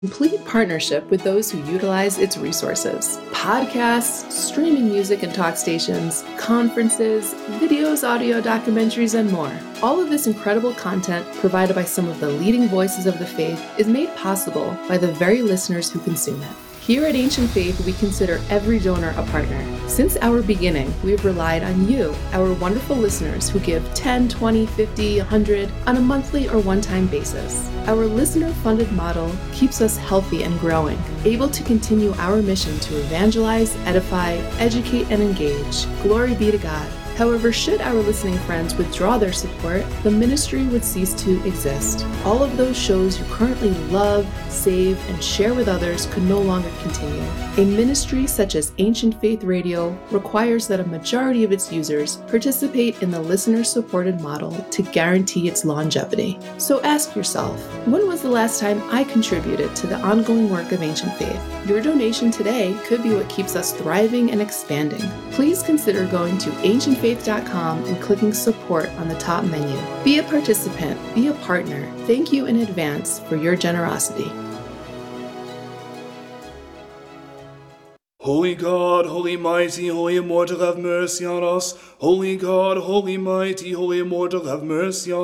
Complete partnership with those who utilize its resources. Podcasts, streaming music and talk stations, conferences, videos, audio documentaries, and more. All of this incredible content provided by some of the leading voices of the faith is made possible by the very listeners who consume it. Here at Ancient Faith, we consider every donor a partner. Since our beginning, we've relied on you, our wonderful listeners who give 10, 20, 50, 100 on a monthly or one-time basis. Our listener-funded model keeps us healthy and growing, able to continue our mission to evangelize, edify, educate, and engage. Glory be to God. However, should our listening friends withdraw their support, the ministry would cease to exist. All of those shows you currently love, save, and share with others could no longer continue. A ministry such as Ancient Faith Radio requires that a majority of its users participate in the listener-supported model to guarantee its longevity. So ask yourself, when was the last time I contributed to the ongoing work of Ancient Faith? Your donation today could be what keeps us thriving and expanding. Please consider going to ancientfaith.com and clicking support on the top menu. Be a participant, be a partner. Thank you in advance for your generosity. Holy God, holy mighty, holy immortal, have mercy on us. Holy God, holy mighty, holy immortal, have mercy on us.